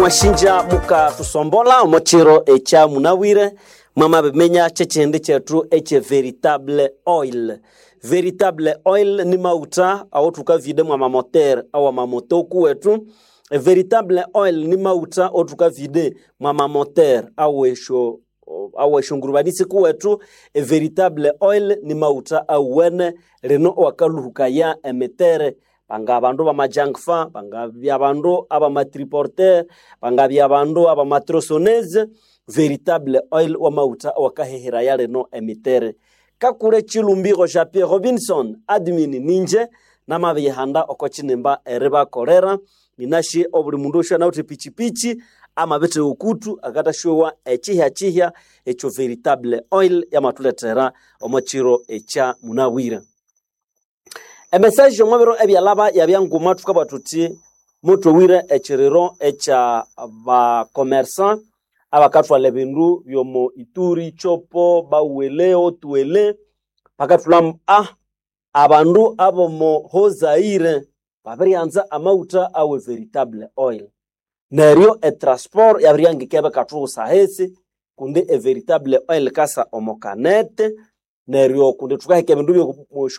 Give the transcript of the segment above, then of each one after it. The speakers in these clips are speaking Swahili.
Mwashinja muka tusombola mochiro echa munawire mama bemenya chechende chetu eche veritable oil. Veritable oil ni mauta au tukavide mwa moteur au mamotoku wetu. Veritable oil ni mauta au tukavide mwa moteur au esho ngurubadisi kuwetu. Veritable oil ni mauta au wene reno wakaluhuka ya emetere. Panga bandu ba majangfa, panga bya bandu aba matriporter, panga bya bandu aba matrosonese, veritable oil wa mauta wakahehera yale no emitere. Kakure Chilumbiro Jean-Pierre Robinson, admin ninje, na mabihanda okochinemba ereba korera, ninashi obuli mundusha na uti pichi ama bete ukutu, agata showa chihia, echo veritable oil ya matuletera, omochiro echa munawira. Message mwabiro ebyalaba yabyanguma tukaba tuti muto wire echiriro echa ba commerçant abakatwa lebindu byomo Ituri chopo baweleo tuele pakatula abandu abomo Hozaire babirianza amauta awe veritable oil neryo transport yabyangikebe katrusa hesi kunde veritable oil kasa omokanete neryo kunde tukaheke bindu byo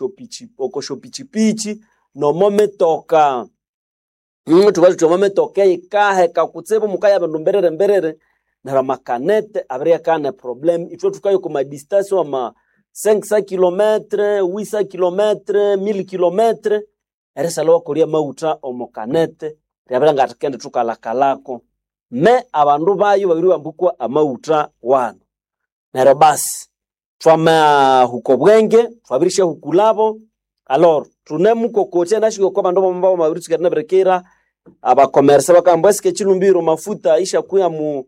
okoshopichi no mometoka tubaje mometoka ikahe kakutsebo mukaya bindu mberere na makanete abria kana problem itwe tukayo kuma distance wa ma 500 km 800 km 1000 km eresalo koria mauta omokanete yabira ngatakende tukalakalako me abandu bayo babiri bambukwa amauta wana neryo basi twama huko bwenge twabirisha hukulabo alors tunemu kokote nashiko kwa bandu bamba mabirutsi kana berekera aba commerce bakambweske Chilumbiro mafuta isha kuya mu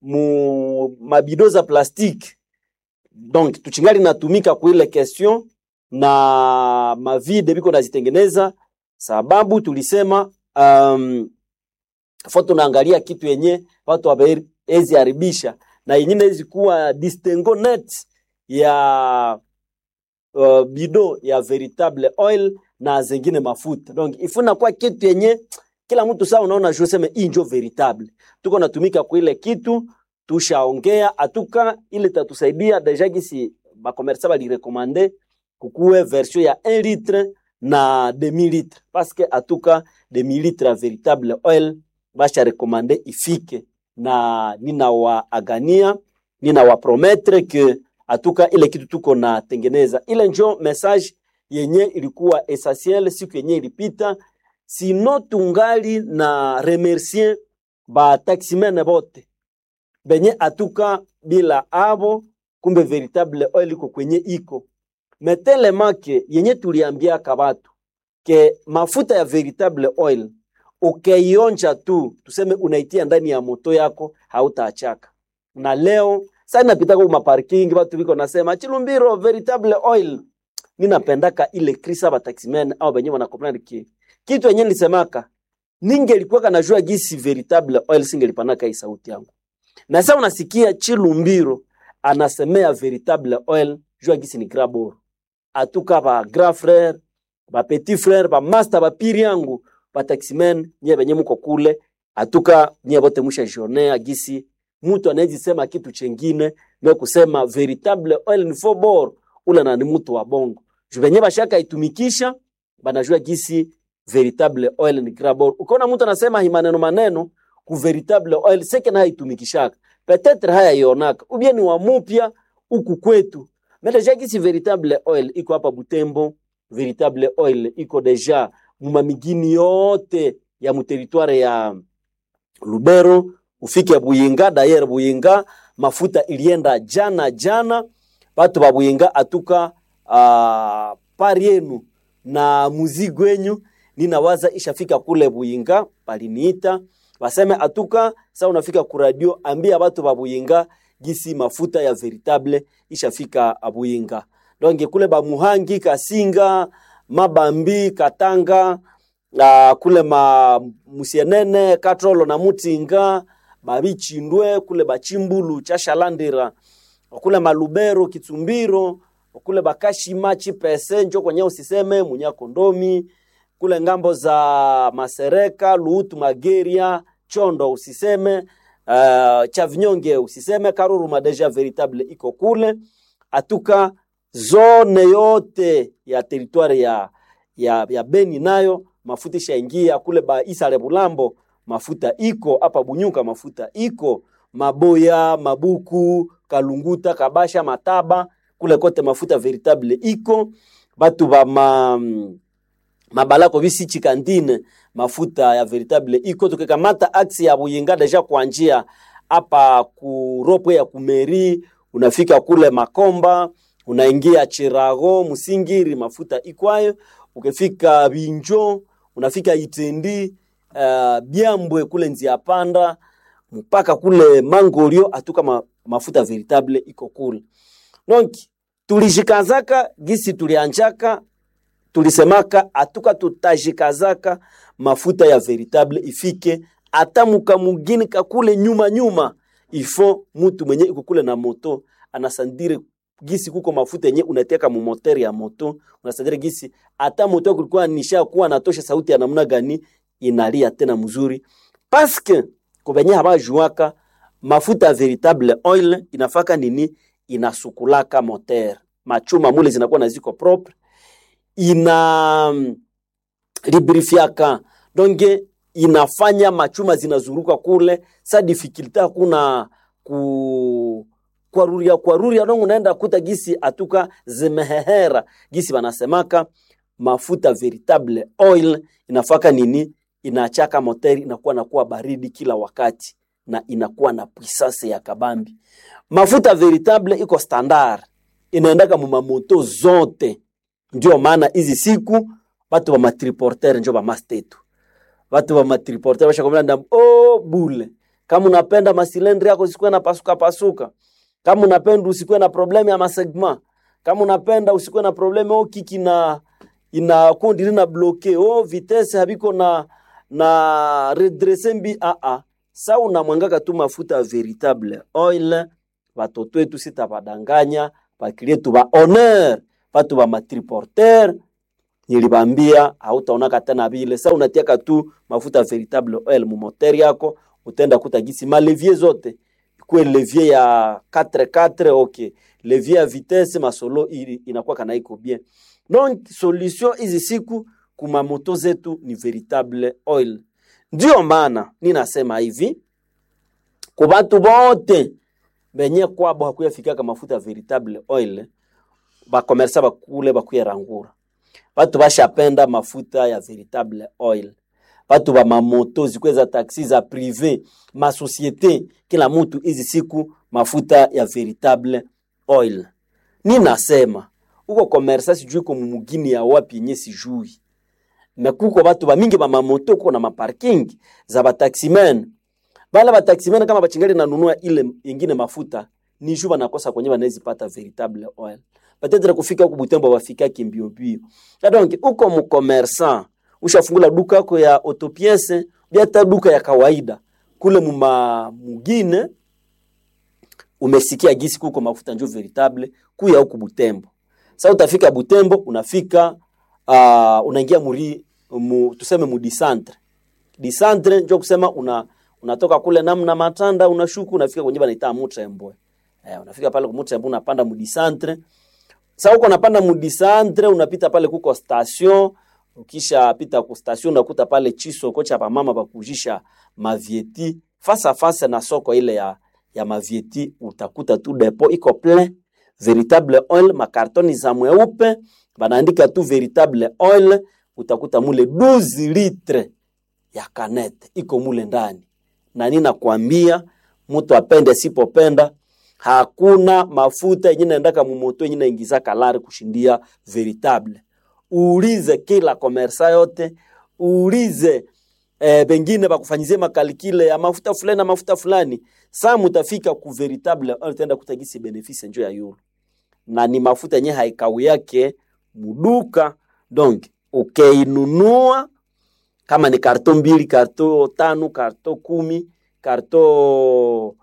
mabidoza plastique donc tuchingali natumika kwa ile question na mavide biko nazitengeneza sababu tulisema foto naangalia kitu yenye watu waezi haribisha na yenyine hizi kuwa distingo net ya bido ya veritable oil na zingine mafuta. Donc ifuna kwa kitu yenye kila mtu sawa unaona joseme injo veritable. Tuko natumika kwa ile kitu tushaongea atuka ile tatusaidia deja gisi ba commerçant ba li recommander kukuwe version ya 1 litre na demi litre parce que atuka demi litre veritable oil basha recommander ifike na nina wa agania nina wa promettre que atuka ile kitu tuko na tengeneza ile njo message yenye ilikuwa essentiel siku yenye ilipita sino tungali na remercier ba taximen bote benye atuka bila abo kumbe veritable oil iko kwenye iko metele make yenye tuliambia kabatu ke mafuta ya veritable oil ukionja tu tuseme unaitia ndani ya moto yako hautaachaka na leo sasa napita kwa parking watu biko nasema Chilumbiro veritable oil ninapendaka ile krisa ba taximen au benye wana comprendre kitu yenyewe nilisemaka ningelikuwa kanajua gisi veritable oil singelipanaka hii sauti yangu na sasa unasikia Chilumbiro anasemea veritable oil jua gisi ni grabor atuka ba grand frère ba petit frère ba master ba piri yangu ba taximen nye benye mko kule atuka nye bote musha journée gisi mtu anaweza sema kitu chengine na kusema veritable oil ni fobor ula na ni mtu wa bongo jubenye bashaka itumikisha banajua gisi veritable oil ni grabor ukaona mtu anasema maneno ku veritable oil seke na itumikishaka peut-être haya yonaka ubia ni wa mupya huku kwetu mais gisi veritable oil iko hapa Butembo veritable oil iko deja mumamigini yote ya muteritware ya Lubero ufike Buyinga dayer Buyinga mafuta ilienda jana watu ba Buyinga atuka pari yenu na muzigo wenu ninawaza ishafika kule Buyinga paliniita waseme atuka sasa unafika ku radio ambia watu ba Buyinga gisi mafuta ya veritable ishafika Buyinga donc kule ba Muhangi Kasinga Mabambi Katanga kule Musienene Katrolo na Mutinga Babichindwe kule Bachimbulu Chashalandira kule Malubero Kitsumbiro kule Bakashima Chipese njo kwenye usiseme Munyakondomi kule ngambo za Masereka Luutu Mageria Chondo usiseme, Chavinyonge usiseme, Karuruma deja veritable iko kule. Atuka zone yote ya territoire ya Beni nayo mafuta ishaingia kule. Ba Isale Bulambo mafuta iko, hapa Bunyuka mafuta iko, Maboya, Mabuku, Kalunguta, Kabasha, Mataba, kule kote mafuta veritable iko. Batu ba Mabalako bisi Chikandine mafuta ya veritable iko. Tukikamata aksi ya Buyinga deja kuanjia hapa ku ropo ya Kumeri, unafika kule Makomba, unaingia Chirago, Musingiri mafuta ikwayo. Ukifika Binjo, unafika Itendi, Biambwe kule Nzia Panda, mpaka kule Mangorio, atuka mafuta veritable iko kule. Donc tulijikazaka gisi tulianjaka, tulisemaka atuka tutajikazaka mafuta ya veritable ifike atamuka mugini kakule nyuma ifo mutu mwenye iko kule na moto anasandire gisi kuko mafuta yenye unateka mu moteur ya moto, unasandire gisi ata moto kulikuwa nisha kuwa natosha sauti ya namna gani inalia tena mzuri. Parce que kubenye habajuaka mafuta veritable oil inafaka nini, inasukulaka moteur, machuma mule zinakuwa na ziko propre, ina librifiaka, donge inafanya machuma zinazuruka kule. Sa difficulty kuna kwa ruria dongo unaenda kuta gisi atuka zimehehera gisi wanasemaka mafuta veritable oil inafaka nini, inachaka moteri inakuwa nakuwa baridi kila wakati na inakuwa na puissance ya kabambi. Mafuta veritable iko standard, inaendaka mu mamoto zote. Ndio maana hizi siku watu wa matriporter ndio ba mastetu, watu wa matriporter washakomenda bule. Kama unapenda masilendri yako isikuwe na pasuka, kama unapenda usikuwe na problem ya masegma, kama unapenda usikuwe na problem kiki na ina kundi lina bloke, vitesse habiko na redresser mbi sa unamwangaka tu mafuta veritable oil. Watoto wetu sitabadanganya, bakilietu ba honneur, watu ba matriporter nilibambia hautaonaka tena vile. Sa unatiaka tu mafuta veritable oil mu moteur yako, utenda kutagisi ma levier zote kwa levier ya 4x4, okay, levier ya vitesse masolo inakuwa kana iko bien. Donc solution hizi siku kuma moto zetu ni veritable oil. Ndio maana ninasema hivi, kwa watu bote benye kwabo hakuyafika kama mafuta veritable oil, ba commerce bakule bakuye rangura. Watu bashapenda mafuta ya veritable oil. Watu ba mamoto zikweza taxi za privé, ma société, kila mtu hizi siku mafuta ya veritable oil. Ninasema uko commerce sijui ko mumugini ya wapi yenye sijui. Na kuko watu ba mingi ba mamoto kuko na maparking za ba taximen. Bala ba taximen kama bachingali na nunua ile nyingine mafuta, ni juba nakosa kwenye banaweza pata veritable oil. Peut-être kufika huko Butembo wafika kimbio bio. Donc uko mu commerçant, ushafungula duka yako ya autopiece, biata duka ya kawaida, kule mugine umesikia gisi kuko mafuta njo veritable kuya huko Butembo. Sasa utafika Butembo, unafika unaingia tuseme mu disantre. Disantre njo kusema unatoka kule namna Matanda, unashuku unafika kwenye banaita Mutrembwe. Unafika pale ku Mutrembwe, unapanda mu disantre. Sasa uko unapanda mu disantre, unapita pale kuko station, ukisha pita ku station unakuta pale Chiso kocha pa mama bakujisha mavieti face na soko ile ya mavieti, utakuta tu depo iko plein veritable oil, makartoni za mweupe banaandika tu veritable oil, utakuta mule 12 litre ya kanete iko mule ndani. Na nina kuambia mtu apende sipopenda, hakuna mafuta yenye naendaka mu moto yenye naingiza kalari kushindia veritable. Uulize kila komersa yote, uulize bengine bakufanyizie makalikile ya mafuta fulani na mafuta fulani, saa mutafika ku veritable utaenda kutagisi benefisi njo ya euro. Na ni mafuta yenye haikawi yake muduka. Donc ukeinunua kama ni karton 2, karton 5, karton 10, karton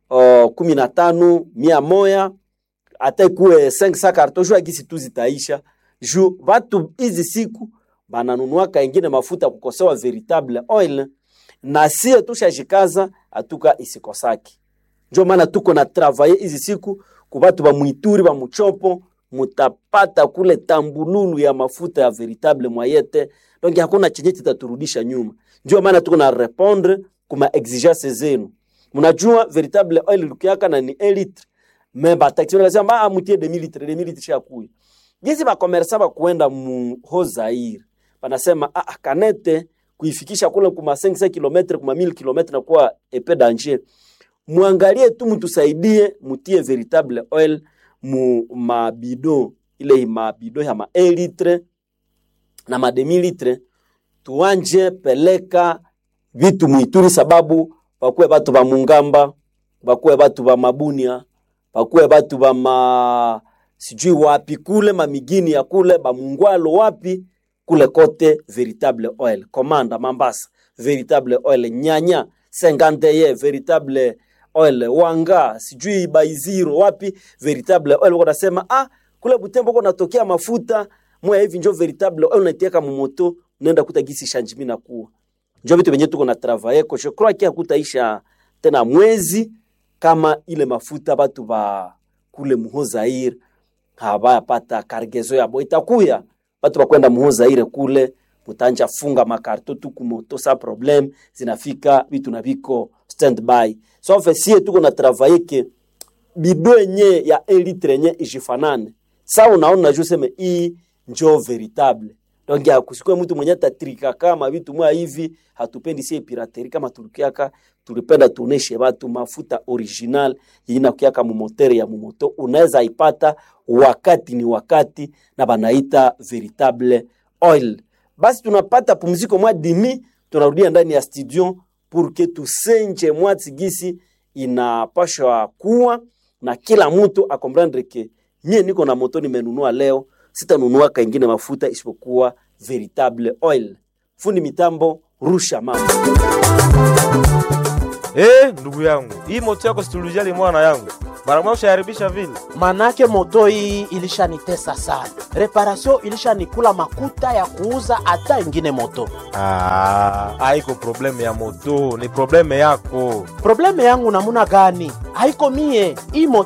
15, 100, hata kuwe 500 karton jua gisi tu zitaisha. Ju watu hizi siku bananunua kaingine mafuta kukosewa veritable oil, na sie tushajikaza atuka isikosaki. Ndio maana tuko na travailler hizi siku kubatu ba Muituri ba Muchopo, mutapata kule tambululu ya mafuta ya veritable Mwayete. Donc hakuna chenye titaturudisha nyuma. Ndio maana tuko na répondre kuma exigence zenu. Mnajua veritable oil lukiaka na ni 1 litre. Mais ba taxi wanasema mutie 2000 litres shakuya. Gizi ba commerçant ba kuenda mu Zaire. Banasema kanete kuifikisha kule kuma 500 km kuma 1000 km na kwa epais danger. Muangalie tu mtusaidie mutie veritable oil mu mabido ile mabido ya 1 litre na 2000 litre tuanje peleka vitu Muituri sababu bakuwe batu ba Mungamba, bakuwe batu ba Mabunia, bakuwe batu ba sijui wapi kule mamigini ya kule ba Mungwalo wapi kule kote veritable oil. Komanda Mambasa veritable oil, Nyanya 50 veritable oil, Wanga sijui Baiziro wapi veritable oil. Wanasema kule Butembo kuna tokea mafuta mwa hivi njo veritable oil unatiaka mumoto unaenda kutagisi shanjimi na kuwa. Njo vitu venye tuko na travailler ko je crois que hakutaisha tena mwezi kama ile mafuta batu ba kule Zaire haba pata kargezo ya boita kuya batu bakwenda Zaire kule mutanja funga makarto tu kumoto sa problem zinafika vitu na viko standby. So ofesie tuko na travailler ke bido yenye ya 1 litre yenye ijifanane. Sa unaona je sema hii njo veritable. Donc ya kusikwe mtu mwenye tatrika kama vitu mwa hivi hatupendi sie piraterie kama tulikiaka tulipenda tuoneshe watu mafuta original inakukiaka mu moteur ya mumoto unaweza ipata wakati ni wakati na banaita veritable oil. Basi tunapata pumziko mwa dimi tunarudia ndani ya studio pour que tusenje mwa tsigisi inapashwa kuwa na kila mtu akomprendre que mie niko na moto nimenunua leo sitanunua kaingine mafuta isipokuwa veritable oil. Fundi mitambo rusha mama. Ndugu yangu, hii moto yako situlujali mwana yangu. Mara moja ushaharibisha vile. Manake moto hii ilishanitesa sana. Reparation ilishanikula makuta ya kuuza hata ingine moto. Haiko probleme ya moto, ni probleme yako. Probleme yangu namuna gani? Haiko mie. Hii moto